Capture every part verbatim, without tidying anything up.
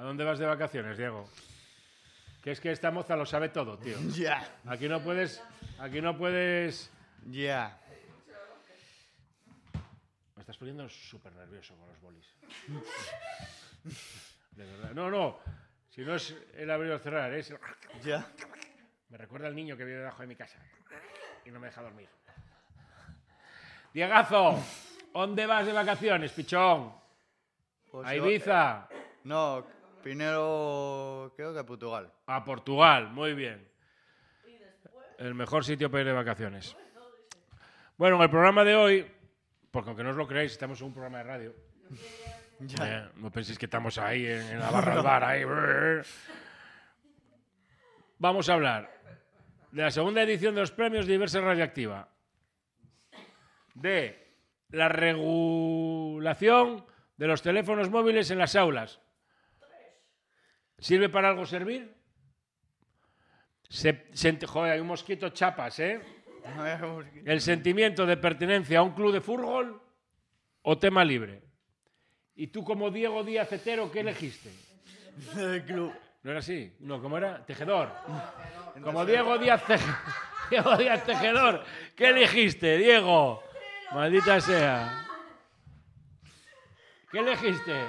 dónde vas de vacaciones, Diego? Que es que esta moza lo sabe todo, tío. Ya. Aquí no puedes... Aquí no puedes... Ya. Me estás poniendo súper nervioso con los bolis. De verdad. No, no. Si no es el abrir o cerrar, es... el- Ya. Me recuerda al niño que vive debajo de mi casa y no me deja dormir. Diegazo, ¿dónde vas de vacaciones, pichón? Pues ¿A yo- Ibiza? No, primero creo que a Portugal. A Portugal, muy bien. El mejor sitio para ir de vacaciones. Bueno, en el programa de hoy, porque aunque no os lo creáis, estamos en un programa de radio. Ya. Eh, no penséis que estamos ahí en, en la barra del bar. Ahí. Vamos a hablar de la segunda edición de los premios de Diversa Radioactiva. De la regulación de los teléfonos móviles en las aulas. ¿Sirve para algo servir? Se, se, joder, hay un mosquito chapas, ¿eh? ¿El sentimiento de pertenencia a un club de fútbol o tema libre? ¿Y tú como Diego Díaz Hetero qué elegiste? El club. ¿No era así? No, ¿cómo era? Tejedor. Como Diego Díaz, Te... Diego Díaz Tejedor, ¿qué elegiste, Diego? Maldita sea. ¿Qué elegiste?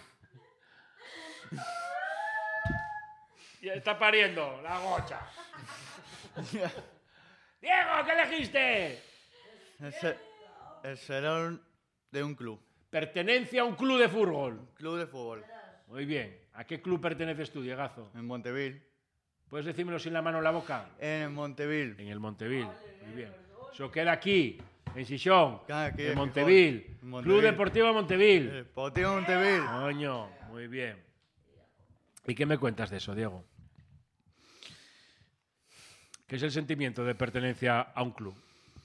Ya está pariendo la gocha. Diego, ¿qué elegiste? Ese, el serón de un club. Pertenencia a un club de fútbol. Club de fútbol. Muy bien. ¿A qué club perteneces tú, Diegazo? En Monteville. ¿Puedes decírmelo sin la mano en la boca? En Monteville. En el Monteville. Muy bien. Eso queda aquí, en Sillón, Queda aquí, en en Monteville. Gijón. En Club Monteville. Deportivo Monteville. Deportivo Monteville. Coño, muy bien. ¿Y qué me cuentas de eso, Diego? ¿Qué es el sentimiento de pertenencia a un club?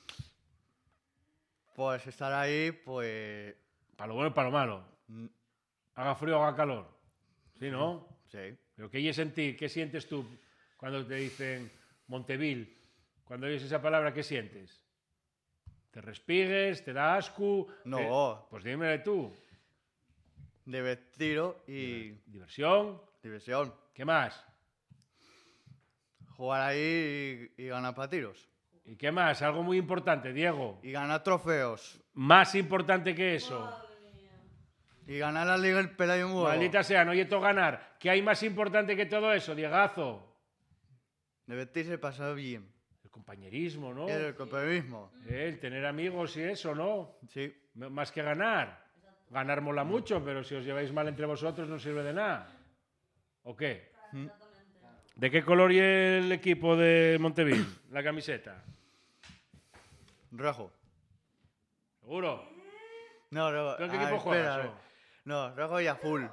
Pues estar ahí, pues... Para lo bueno y para lo malo. mm, Haga frío o haga calor. ¿Sí, no? Sí. ¿Pero qué hay en ti? ¿Qué sientes tú cuando te dicen Monteville? Cuando oyes esa palabra, ¿qué sientes? ¿Te respigues? ¿Te da asco? No. Te- Pues dímelo tú. Divertido y Diversión. diversión. ¿Qué más? Jugar ahí y, y ganar partidos. ¿Y qué más? Algo muy importante, Diego. Y ganar trofeos. Más importante que eso. Y ganar la Liga el Pela y un huevo. Maldita sea, no yeto ganar. ¿Qué hay más importante que todo eso, Diegazo? Divertirse y pasar bien. El compañerismo, ¿no? El compañerismo. El tener amigos y eso, ¿no? Sí. M- Más que ganar. Ganar mola mucho, pero si os lleváis mal entre vosotros no sirve de nada. ¿O qué? Mm. ¿De qué color y el equipo de Monteville? La camiseta. Rojo. ¿Seguro? No, rojo. ¿Tú en qué Ah, equipo espera. juegas? o? No, rojo y azul.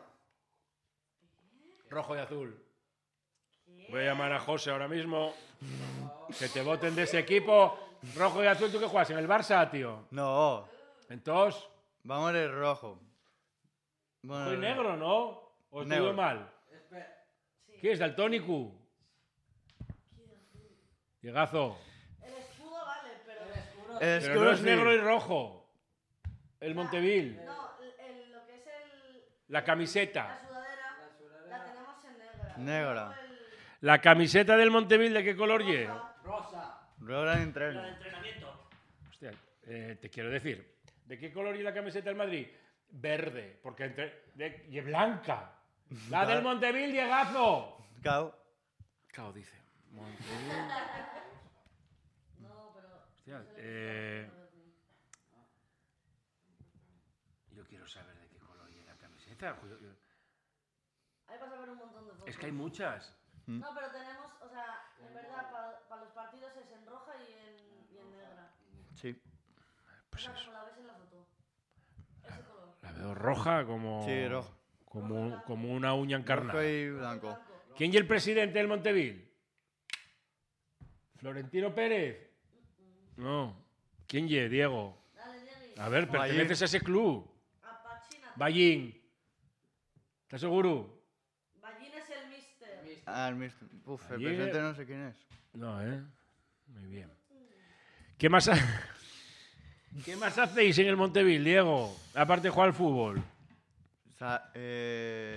Rojo y azul. Voy a llamar a José ahora mismo. Que te voten de ese equipo. Rojo y azul, ¿tú qué juegas? ¿En el Barça, tío? No, Entonces, vamos de rojo. Bueno, soy negro, ¿no? ¿O estoy Negro. mal? ¿Qué es, daltónico? Diegazo. El escudo vale, pero... El Pero escudo no es sí. negro y rojo. El Monteville. No, el- lo que es el, La la camiseta. sudadera la tenemos en negra. Negra. Luego el- La camiseta del Monteville, ¿de qué color lleva? rosa. Rojo en entreno. Hostia, eh, te quiero decir, ¿de qué color y la camiseta del Madrid? Verde, porque entre... De, y blanca. La del Monteville, Diegazo. Cao. Cao dice. Monteville. No, pero... Hostia, eh, yo quiero saber de qué color y la camiseta. Yo- yo- Ahí vas a ver un montón de fotos. Es que hay muchas. No, pero tenemos, o sea, en verdad, para los partidos es en roja y en, y en negra. Sí. Pues Esa eso. como la ves en la foto. Ese color. La veo roja como... Sí, rojo. Como, como una uña encarnada. Rojo y blanco. Blanco. ¿Quién y el presidente del Monteville? ¿Florentino Pérez? No. ¿Quién y, Diego? Dale, Diego. A ver, perteneces a ese club. Apachina. Ballín. ¿Estás seguro? Ballín es el mister. Ah, el mister. Uf, el Allí- presidente no sé quién es. No, ¿eh? Muy bien. ¿Qué más, ha- ¿Qué más hacéis en el Monteville, Diego? Aparte de jugar al fútbol. O sea, eh,